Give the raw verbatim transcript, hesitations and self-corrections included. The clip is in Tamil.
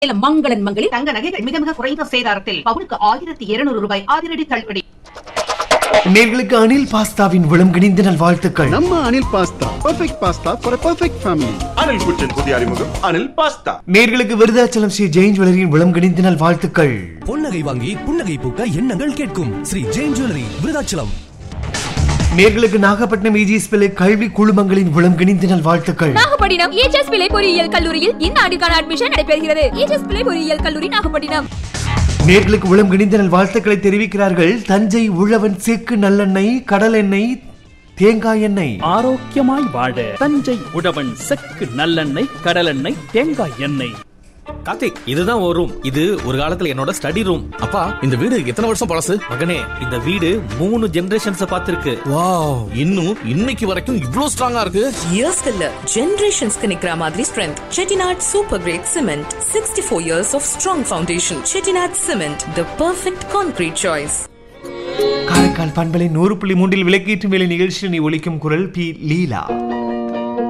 மங்களன் மங்களில் தங்க நகைகள் மிக மிக குறைந்த சேதாரத்தில் பவுனுக்கு ஆயிரத்தி இருநூறு ரூபாய் அதிரடி தள்ளுபடி. நேர்களுக்கு அனில் பாஸ்தாவின் விளம் கிணிந்த நல்வாழ்த்துக்கள். நம்ம Anil pasta perfect pasta for a perfect family. Anil குச்சின் புதிய அறிமுகம் அனில் பாஸ்தா. நேர்களுக்கு விருதாச்சலம் ஸ்ரீ ஜெயின் ஜுவல்லரியின் விளம் கிணிந்த நல்வாழ்த்துக்கள். பொன்னகை வாங்கி புன்னகை பூக்க எண்ணங்கள் கேட்கும் ஸ்ரீ ஜெயின் ஜுவல்லரி விருதாச்சலம். நேர்களுக்கு நாகப்பட்டினம் ஈஜிஎஸ் பிள்ளை கல்வி குழுமங்களின் விளம் கிணிந்த நல்வாழ்த்துக்கள். நாகப்பட்டினம் ஈஜிஎஸ் பிள்ளை பொறியியல் கல்லூரியில் இந்த ஆண்டுக்கான அட்மிஷன் நடைபெறுகிறது. ஈஜிஎஸ் பிள்ளை பொறியியல் கல்லூரி நாகப்பட்டினம். நேர்களுக்கு விளம் கிணிந்த நல்வாழ்த்துக்களை தெரிவிக்கிறார்கள் தஞ்சை உழவன் சேக்கு நல்லெண்ணெய், கடல் எண்ணெய், தேங்காய் எண்ணெய். ஆரோக்கியமாய் வாழ தஞ்சை உழவன் செக்கு நல்லெண்ணெய், கடலெண்ணெய், தேங்காய் எண்ணெய். கார்த்திக், இதுதான் ஒரு ரூம். இது ஒரு காலத்துல என்னோட ஸ்டடி ரூம். அப்பா, இந்த வீடு எத்தனை வருஷம் பழசு? மகனே, இந்த வீடு மூணு ஜெனரேஷன்ஸ் பார்த்திருக்கு. வாவ், இன்னும் இன்னைக்கு வரைக்கும் இவ்ளோ ஸ்ட்ராங்கா இருக்கு. இயர்ஸ் இல்ல, ஜெனரேஷன்ஸ்க்கு நிக்கிற மாதிரி strength. Chettinad super great cement, sixty four years of strong foundation. Chettinad cement, the perfect concrete choice. Karaikal பண்பலை நூறு புள்ளி மூன்றில் விளக்கேற்றும் வேலை நிகழ்ச்சி நீ ஒலிக்கும் குரல் பி லீலா.